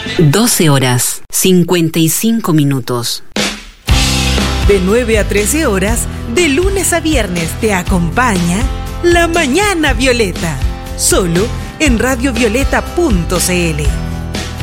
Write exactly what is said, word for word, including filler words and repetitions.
doce horas, cincuenta y cinco minutos. De nueve a trece horas, de lunes a viernes, te acompaña La Mañana Violeta, solo en radio violeta punto c l.